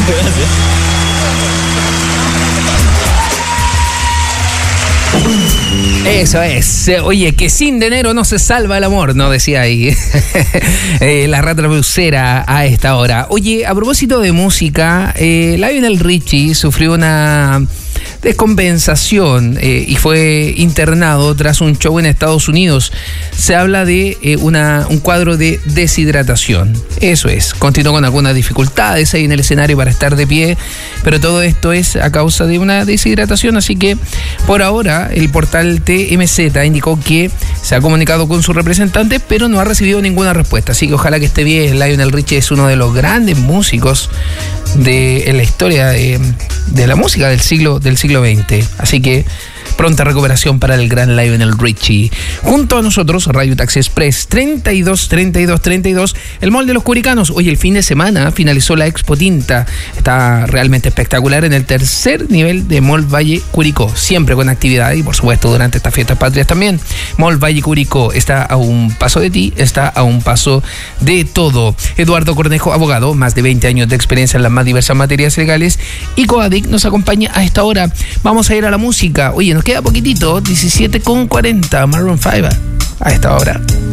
Eso es. Oye, que sin dinero no se salva el amor, ¿no? Decía ahí la Rata Blusera a esta hora. Oye, a propósito de música, Lionel Richie sufrió una descompensación y fue internado tras un show en Estados Unidos. Se habla de un cuadro de deshidratación. Eso es. Continuó con algunas dificultades ahí en el escenario para estar de pie, pero todo esto es a causa de una deshidratación, así que por ahora el portal TMZ indicó que se ha comunicado con su representante, pero no ha recibido ninguna respuesta, así que ojalá que esté bien. Lionel Richie es uno de los grandes músicos en la historia de la música del siglo XX, así que pronta recuperación para el gran Lionel Richie. Junto a nosotros, Radio Taxi Express 32, el Mall de los Curicanos. Hoy el fin de semana finalizó la Expo Tinta. Está realmente espectacular en el tercer nivel de Mall Valle Curicó, siempre con actividad y por supuesto durante estas fiestas patrias también. Mall Valle Curicó está a un paso de ti, está a un paso de todo. Eduardo Cornejo, abogado, más de 20 años de experiencia en las más diversas materias legales, y Coadic nos acompaña a esta hora. Vamos a ir a la música. Oye, nos queda poquitito, 17:40, Maroon 5 a esta hora.